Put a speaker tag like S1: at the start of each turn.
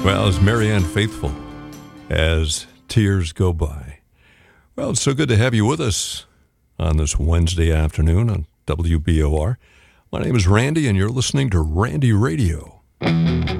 S1: Well, it's Marianne Faithfull as tears go by. Well, it's so good to have you with us on this Wednesday afternoon on WBOR. My name is Randy, and you're listening to Randy Radio.